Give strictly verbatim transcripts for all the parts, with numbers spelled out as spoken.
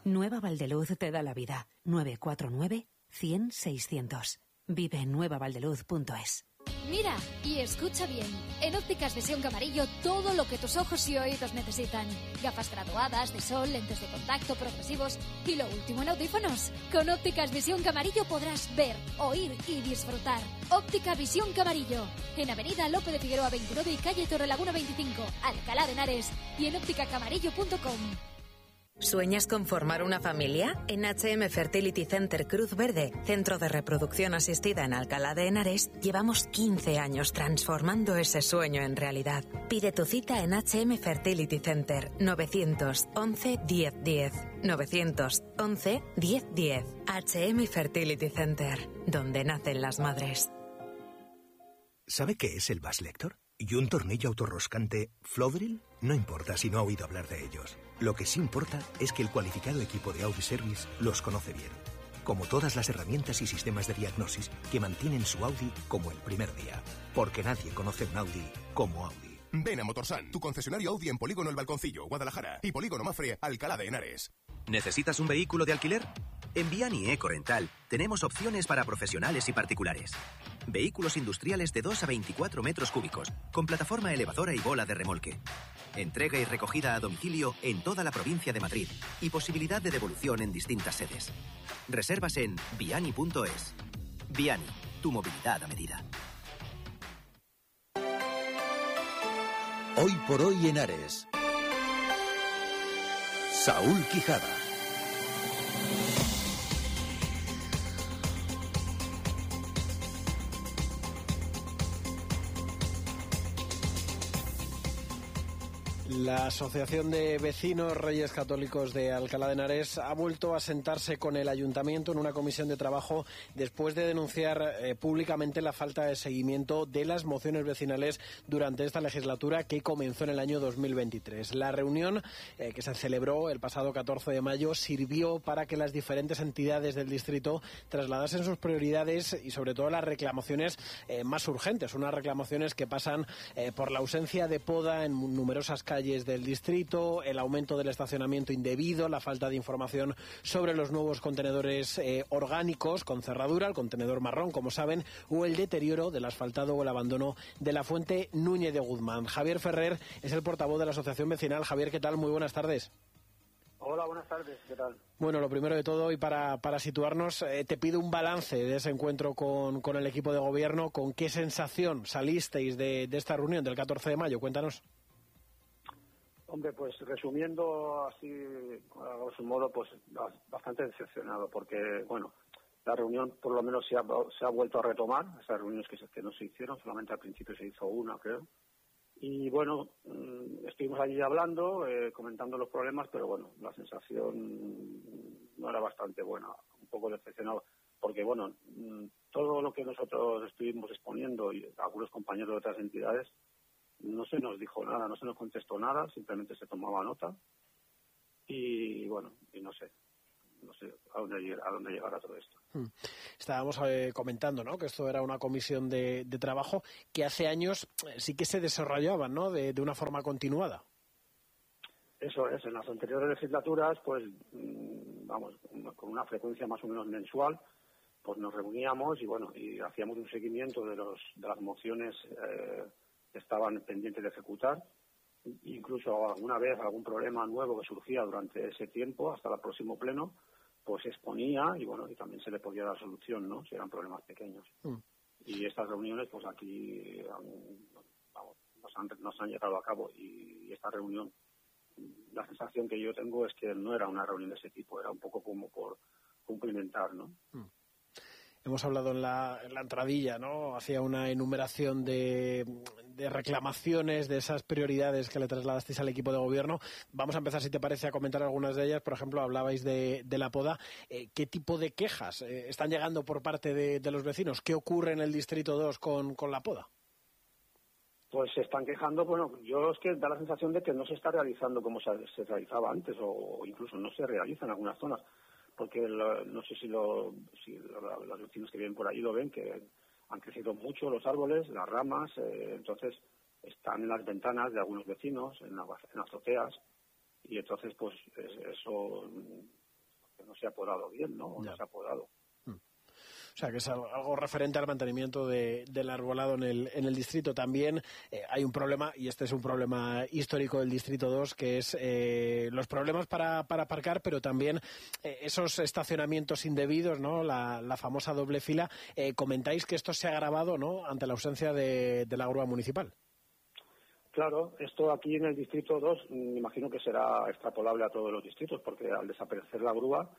Nueva Valdeluz te da la vida. nueve cuatro nueve, cien, seiscientos. Vive en nueva valdeluz punto es. Mira y escucha bien. En Ópticas Visión Camarillo todo lo que tus ojos y oídos necesitan. Gafas graduadas, de sol, lentes de contacto, progresivos y lo último en audífonos. Con Ópticas Visión Camarillo podrás ver, oír y disfrutar. Óptica Visión Camarillo. En Avenida Lope de Figueroa veintinueve y calle Torrelaguna veinticinco, Alcalá de Henares y en óptica camarillo punto com. ¿Sueñas con formar una familia? En H M Fertility Center Cruz Verde, Centro de Reproducción Asistida en Alcalá de Henares, llevamos quince años transformando ese sueño en realidad. Pide tu cita en H M Fertility Center novecientos once, diez diez. novecientos once, diez diez. H M Fertility Center, donde nacen las madres. ¿Sabe qué es el Bass Lector? ¿Y un tornillo autorroscante Flodril? No importa si no ha oído hablar de ellos. Lo que sí importa es que el cualificado equipo de Audi Service los conoce bien. Como todas las herramientas y sistemas de diagnosis que mantienen su Audi como el primer día. Porque nadie conoce un Audi como Audi. Ven a Motorsan, tu concesionario Audi en Polígono El Balconcillo, Guadalajara, y Polígono Mafre, Alcalá de Henares. ¿Necesitas un vehículo de alquiler? En Viani Eco Rental tenemos opciones para profesionales y particulares. Vehículos industriales de dos a veinticuatro metros cúbicos, con plataforma elevadora y bola de remolque. Entrega y recogida a domicilio en toda la provincia de Madrid y posibilidad de devolución en distintas sedes. Reservas en viani punto es. Viani, tu movilidad a medida. Hoy por hoy Henares. Saúl Quijada. La Asociación de Vecinos Reyes Católicos de Alcalá de Henares ha vuelto a sentarse con el Ayuntamiento en una comisión de trabajo después de denunciar eh, públicamente la falta de seguimiento de las mociones vecinales durante esta legislatura que comenzó en el año dos mil veintitrés. La reunión eh, que se celebró el pasado catorce de mayo sirvió para que las diferentes entidades del distrito trasladasen sus prioridades y sobre todo las reclamaciones eh, más urgentes, unas reclamaciones que pasan eh, por la ausencia de poda en numerosas calles del distrito, el aumento del estacionamiento indebido, la falta de información sobre los nuevos contenedores eh, orgánicos con cerradura, el contenedor marrón, como saben, o el deterioro del asfaltado o el abandono de la fuente Núñez de Guzmán. Javier Ferrer es el portavoz de la Asociación Vecinal. Javier, ¿qué tal? Muy buenas tardes. Hola, buenas tardes, ¿qué tal? Bueno, lo primero de todo, y para, para situarnos, eh, te pido un balance de ese encuentro con, con el equipo de gobierno. ¿Con qué sensación salisteis de, de esta reunión del catorce de mayo? Cuéntanos. Hombre, pues resumiendo así, a grosso modo, pues bastante decepcionado, porque, bueno, la reunión por lo menos se ha, se ha vuelto a retomar, esas reuniones que, se, que no se hicieron, solamente al principio se hizo una, creo. Y bueno, estuvimos allí hablando, eh, comentando los problemas, pero bueno, la sensación no era bastante buena, un poco decepcionado, porque bueno, todo lo que nosotros estuvimos exponiendo y algunos compañeros de otras entidades, no se nos dijo nada, no se nos contestó nada, simplemente se tomaba nota y bueno, y no sé, no sé a dónde, a dónde llegará todo esto. Hmm. Estábamos eh, comentando, ¿no?, que esto era una comisión de, de trabajo que hace años eh, sí que se desarrollaba, ¿no?, de, de una forma continuada. Eso es, en las anteriores legislaturas, pues, mmm, vamos, con una frecuencia más o menos mensual, pues nos reuníamos y bueno, y hacíamos un seguimiento de los de las mociones eh, que estaban pendientes de ejecutar, incluso alguna vez algún problema nuevo que surgía durante ese tiempo, hasta el próximo pleno, pues se exponía y bueno, y también se le podía dar solución, ¿no?, si eran problemas pequeños. Mm. Y estas reuniones, pues aquí vamos, nos, han, nos han llevado a cabo y, y esta reunión, la sensación que yo tengo es que no era una reunión de ese tipo, era un poco como por cumplimentar, ¿no? Mm. Hemos hablado en la, en la entradilla, ¿no?, hacía una enumeración de, de reclamaciones, de esas prioridades que le trasladasteis al equipo de gobierno. Vamos a empezar, si te parece, a comentar algunas de ellas. Por ejemplo, hablabais de, de la poda. Eh, ¿Qué tipo de quejas eh, están llegando por parte de, de los vecinos? ¿Qué ocurre en el Distrito dos con, con la poda? Pues se están quejando, bueno, yo es que da la sensación de que no se está realizando como se, se realizaba antes, o incluso no se realiza en algunas zonas. Porque lo, no sé si, lo, si lo, los vecinos que viven por ahí lo ven, que han crecido mucho los árboles, las ramas, eh, entonces están en las ventanas de algunos vecinos, en, la, en las azoteas, y entonces pues es, eso que no se ha podado bien, ¿no? O no se ha podado. O sea, que es algo referente al mantenimiento de, del arbolado en el, en el distrito. También eh, hay un problema, y este es un problema histórico del distrito dos, que es eh, los problemas para, para aparcar, pero también eh, esos estacionamientos indebidos, ¿no? La, la famosa doble fila. Eh, comentáis que esto se ha agravado, ¿no?, ante la ausencia de, de la grúa municipal. Claro, esto aquí en el distrito dos me imagino que será extrapolable a todos los distritos, porque al desaparecer la grúa,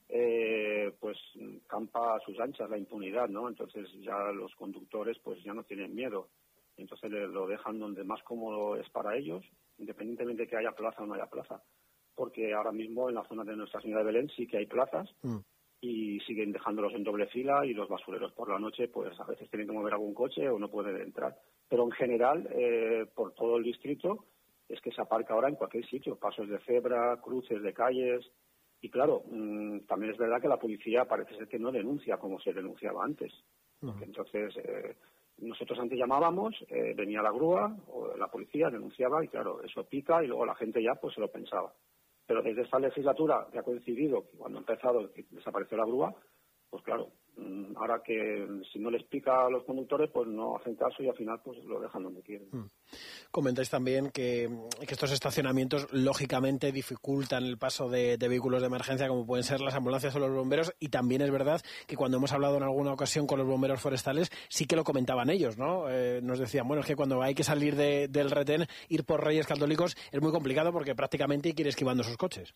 eh, pues campa a sus anchas la impunidad, ¿no? Entonces ya los conductores pues ya no tienen miedo. Entonces lo dejan donde más cómodo es para ellos, independientemente de que haya plaza o no haya plaza. Porque ahora mismo en la zona de Nuestra Señora de Belén sí que hay plazas mm. y siguen dejándolos en doble fila, y los basureros por la noche pues a veces tienen que mover algún coche o no pueden entrar. Pero en general, eh, por todo el distrito, es que se aparca ahora en cualquier sitio, pasos de cebra, cruces de calles. Y claro, mmm, también es verdad que la policía parece ser que no denuncia como se denunciaba antes. Uh-huh. Entonces, eh, nosotros antes llamábamos, eh, venía la grúa o la policía, denunciaba, y claro, eso pica, y luego la gente ya pues se lo pensaba. Pero desde esta legislatura, que ha coincidido, que cuando ha empezado que desapareció la grúa, pues claro, mmm, ahora que si no les pica a los conductores, pues no hacen caso y al final pues lo dejan donde quieren. Uh-huh. Comentáis también que, que estos estacionamientos lógicamente dificultan el paso de, de vehículos de emergencia, como pueden ser las ambulancias o los bomberos, y también es verdad que cuando hemos hablado en alguna ocasión con los bomberos forestales sí que lo comentaban ellos, ¿no? Eh, nos decían, bueno, es que cuando hay que salir de, del retén, ir por Reyes Católicos es muy complicado porque prácticamente hay que ir esquivando sus coches.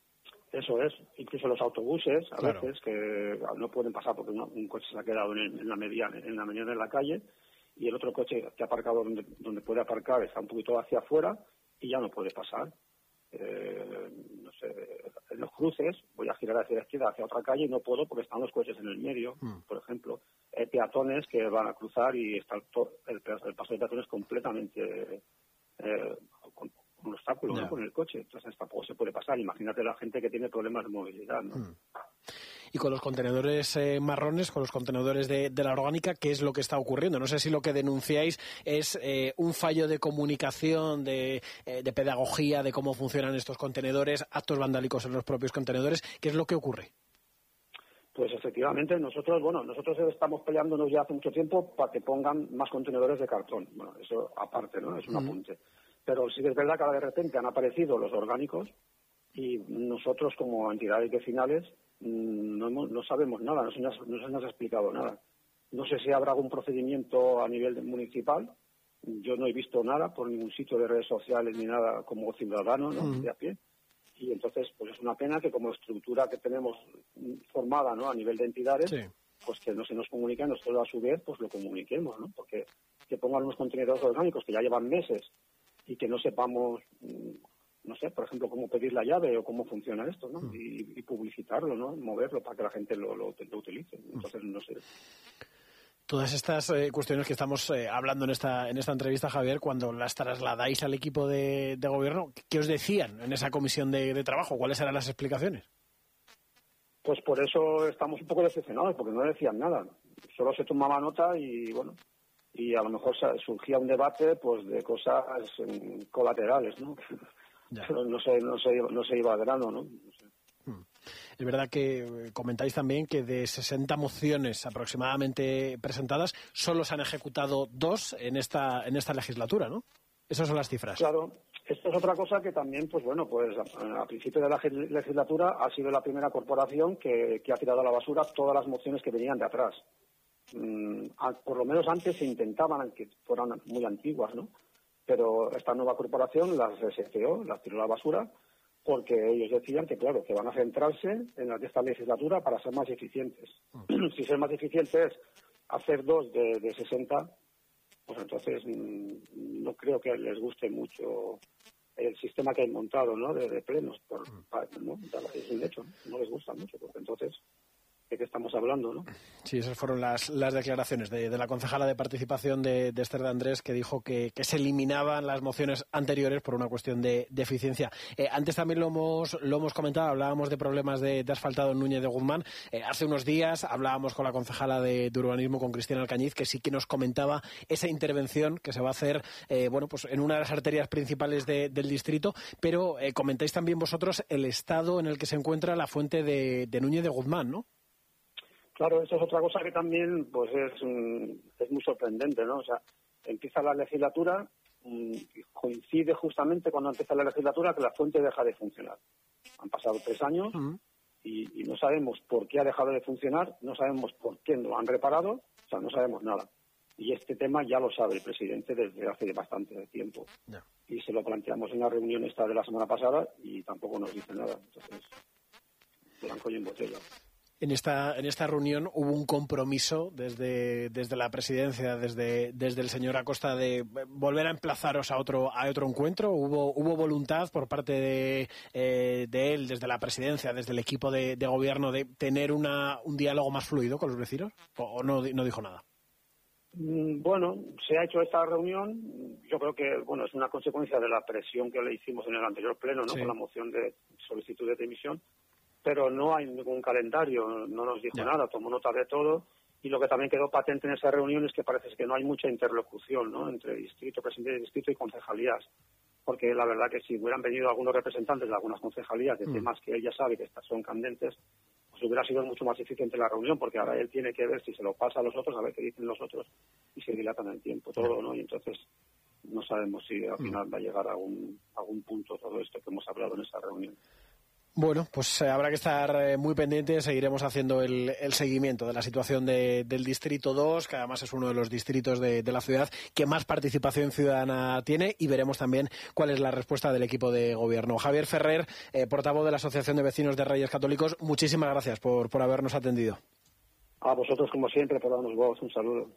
Eso es, incluso los autobuses a claro. veces que no pueden pasar porque uno, un coche se ha quedado en, en la mediana, en la mediana en la calle, y el otro coche que ha aparcado donde, donde puede aparcar está un poquito hacia afuera y ya no puede pasar. Eh, no sé, en los cruces voy a girar hacia la izquierda, hacia otra calle, y no puedo porque están los coches en el medio, mm. por ejemplo. Hay peatones que van a cruzar y está el, el, el paso de peatones completamente eh, con, con un obstáculo, yeah. ¿no? Con el coche. Entonces tampoco se puede pasar. Imagínate la gente que tiene problemas de movilidad, ¿no? Mm. Y con los contenedores eh, marrones, con los contenedores de, de la orgánica, ¿qué es lo que está ocurriendo? No sé si lo que denunciáis es eh, un fallo de comunicación, de, eh, de pedagogía, de cómo funcionan estos contenedores, actos vandálicos en los propios contenedores. ¿Qué es lo que ocurre? Pues efectivamente, nosotros, bueno, nosotros estamos peleándonos ya hace mucho tiempo para que pongan más contenedores de cartón. Bueno, eso aparte, ¿no? Es un uh-huh. apunte. Pero sí que es verdad que ahora de repente han aparecido los orgánicos y nosotros como entidades vecinales No, no sabemos nada, no se, nos, no se nos ha explicado nada. No sé si habrá algún procedimiento a nivel municipal. Yo no he visto nada por ningún sitio de redes sociales ni nada como ciudadano, ¿no? Uh-huh. de a pie. Y entonces, pues es una pena que como estructura que tenemos formada, ¿no? a nivel de entidades, sí. pues que no se nos comunique, nosotros a su vez pues lo comuniquemos, ¿no? Porque que pongan unos contenedores orgánicos que ya llevan meses y que no sepamos, no sé, por ejemplo, cómo pedir la llave o cómo funciona esto, ¿no? Mm. Y, y publicitarlo, ¿no? Moverlo para que la gente lo, lo, lo utilice. Entonces, no sé. Todas estas eh, cuestiones que estamos eh, hablando en esta en esta entrevista, Javier, cuando las trasladáis al equipo de, de gobierno, ¿qué os decían en esa comisión de, de trabajo? ¿Cuáles eran las explicaciones? Pues por eso estamos un poco decepcionados, porque no decían nada. Solo se tomaba nota y, bueno, y a lo mejor surgía un debate pues de cosas eh, colaterales, ¿no? Ya. Pero no se, no, se, no se iba a grano, ¿no? no sé. Es verdad que comentáis también que de sesenta mociones aproximadamente presentadas, solo se han ejecutado dos en esta en esta legislatura, ¿no? Esas son las cifras. Claro, esto es otra cosa que también, pues bueno, pues a, a principio de la legislatura ha sido la primera corporación que, que ha tirado a la basura todas las mociones que venían de atrás. Mm, a, por lo menos antes se intentaban, aunque fueran muy antiguas, ¿no? Pero esta nueva corporación las reseteó, las tiró a la basura, porque ellos decían que, claro, que van a centrarse en las de esta legislatura para ser más eficientes. Uh-huh. Si ser más eficiente es hacer dos de, de sesenta, pues entonces mmm, no creo que les guste mucho el sistema que hay montado, ¿no? De, de plenos, por, uh-huh. ¿no? Es un hecho, no les gusta mucho, porque entonces de qué estamos hablando, ¿no? Sí, esas fueron las, las declaraciones de, de la concejala de participación de, de Esther de Andrés, que dijo que, que se eliminaban las mociones anteriores por una cuestión de, de eficiencia. Eh, antes también lo hemos, lo hemos comentado, hablábamos de problemas de, de asfaltado en Núñez de Guzmán. Eh, hace unos días hablábamos con la concejala de, de urbanismo, con Cristina Alcañiz, que sí que nos comentaba esa intervención que se va a hacer eh, bueno, pues en una de las arterias principales de, del distrito, pero eh, comentáis también vosotros el estado en el que se encuentra la fuente de, de Núñez de Guzmán, ¿no? Claro, eso es otra cosa que también pues es, um, es muy sorprendente, ¿no? O sea, empieza la legislatura, um, y coincide justamente cuando empieza la legislatura que la fuente deja de funcionar. Han pasado tres años uh-huh. y, y no sabemos por qué ha dejado de funcionar, no sabemos por qué no lo han reparado, o sea, no sabemos nada. Y este tema ya lo sabe el presidente desde hace bastante tiempo. No. Y se lo planteamos en la reunión esta de la semana pasada y tampoco nos dice nada. Entonces, blanco y en botella. En esta, en esta reunión hubo un compromiso desde, desde la presidencia, desde, desde el señor Acosta, de volver a emplazaros a otro, a otro encuentro. ¿Hubo, hubo voluntad por parte de, eh, de él, desde la presidencia, desde el equipo de, de gobierno, de tener una, un diálogo más fluido con los vecinos? ¿O, o no, no dijo nada? Bueno, se ha hecho esta reunión. Yo creo que bueno es una consecuencia de la presión que le hicimos en el anterior pleno, ¿no? Sí. Con la moción de solicitud de dimisión. Pero no hay ningún calendario, no nos dijo yeah. nada, tomó nota de todo, y lo que también quedó patente en esa reunión es que parece que no hay mucha interlocución, ¿no? Entre distrito, presidente de distrito y concejalías, porque la verdad que si hubieran venido algunos representantes de algunas concejalías de mm. temas que él ya sabe que estas son candentes, pues hubiera sido mucho más eficiente la reunión, porque ahora él tiene que ver si se lo pasa a los otros, a ver qué dicen los otros, y se dilatan el tiempo todo, ¿no? Y entonces no sabemos si al final va a llegar a algún, a algún punto todo esto que hemos hablado en esa reunión. Bueno, pues eh, habrá que estar eh, muy pendientes, seguiremos haciendo el, el seguimiento de la situación de, del Distrito dos, que además es uno de los distritos de, de la ciudad que más participación ciudadana tiene, y veremos también cuál es la respuesta del equipo de gobierno. Javier Ferrer, eh, portavoz de la Asociación de Vecinos de Reyes Católicos, muchísimas gracias por, por habernos atendido. A vosotros, como siempre, por darnos voz. Un saludo.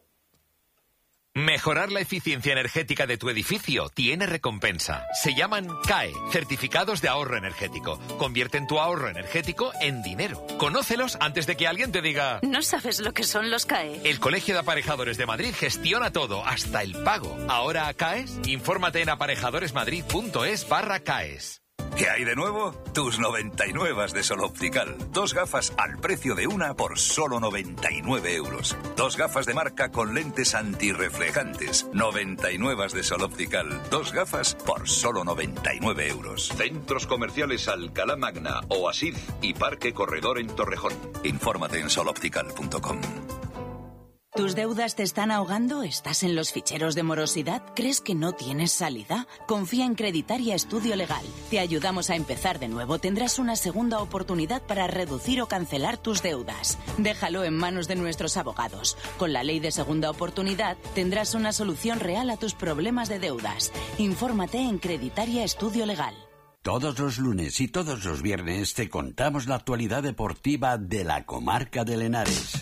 Mejorar la eficiencia energética de tu edificio tiene recompensa. Se llaman C A E, certificados de ahorro energético. Convierten tu ahorro energético en dinero. Conócelos antes de que alguien te diga... ¿No sabes lo que son los C A E? El Colegio de Aparejadores de Madrid gestiona todo, hasta el pago. ¿Ahora C A E S? Infórmate en aparejadoresmadrid.es barra C A E S. ¿Qué hay de nuevo? Tus noventa y nueve de Sol Optical. Dos gafas al precio de una por solo noventa y nueve euros. Dos gafas de marca con lentes antirreflejantes. noventa y nueve de Sol Optical. Dos gafas por solo noventa y nueve euros. Centros comerciales Alcalá Magna, Oasis y Parque Corredor en Torrejón. Infórmate en sol optical punto com. ¿Tus deudas te están ahogando? ¿Estás en los ficheros de morosidad? ¿Crees que no tienes salida? Confía en Creditaria Estudio Legal. Te ayudamos a empezar de nuevo. Tendrás una segunda oportunidad para reducir o cancelar tus deudas. Déjalo en manos de nuestros abogados. Con la ley de segunda oportunidad tendrás una solución real a tus problemas de deudas. Infórmate en Creditaria Estudio Legal. Todos los lunes y todos los viernes te contamos la actualidad deportiva de la comarca de Henares.